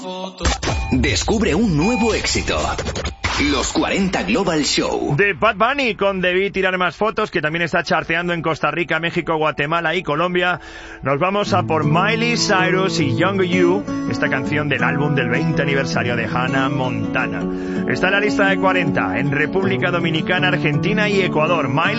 Descubre un nuevo éxito. Los 40 Global Show. De Bad Bunny con Debí tirar más fotos, que también está charteando en Costa Rica, México, Guatemala y Colombia. Nos vamos a por Miley Cyrus y Younger You, esta canción del álbum del 20 aniversario de Hannah Montana. Está en la lista de 40 en República Dominicana, Argentina y Ecuador. Miley